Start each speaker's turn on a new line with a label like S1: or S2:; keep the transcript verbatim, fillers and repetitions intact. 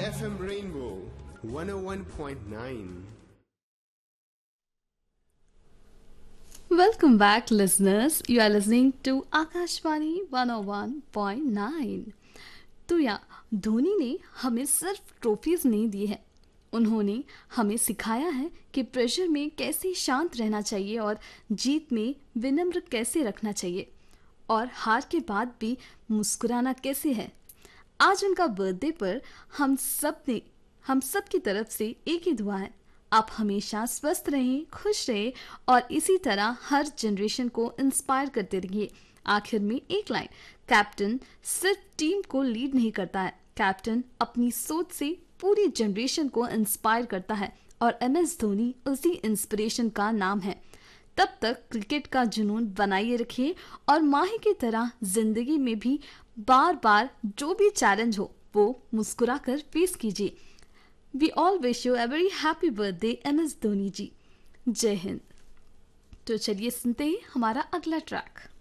S1: F M Rainbow one oh one point nine.
S2: Welcome back, listeners. You are listening to Akashvani one oh one point nine. तो या धोनी ने हमें सिर्फ trophies नहीं दी है, उन्होंने हमें सिखाया है कि प्रेशर में कैसे शांत रहना चाहिए और जीत में विनम्र कैसे रखना चाहिए और हार के बाद भी मुस्कुराना कैसे है। आज उनका बर्थडे पर हम सब ने हम सब की तरफ से एक ही दुआ है, आप हमेशा स्वस्थ रहें, खुश रहें और इसी तरह हर जनरेशन को इंस्पायर करते रहिए। आखिर में एक लाइन, कैप्टन सिर्फ टीम को लीड नहीं करता है, कैप्टन अपनी सोच से पूरी जनरेशन को इंस्पायर करता है और एम एस धोनी उसी इंस्पिरेशन का नाम है। तब तक क्रिकेट का जुनून बनाए रखिए और माही की तरह जिंदगी में भी बार बार जो भी चैलेंज हो वो मुस्कुरा कर फेस कीजिए। We all wish you a very happy birthday M S Dhoni जी। जय हिंद। तो चलिए सुनते हैं हमारा अगला ट्रैक।